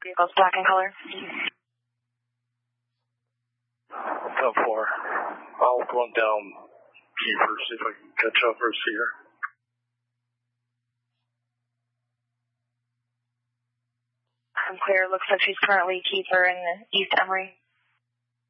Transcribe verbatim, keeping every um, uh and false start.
Vehicle's black in color. ten four. I'll run down Kiefer, see if I can catch up or see her. I'm clear. Looks like she's currently Kiefer in the East Emory.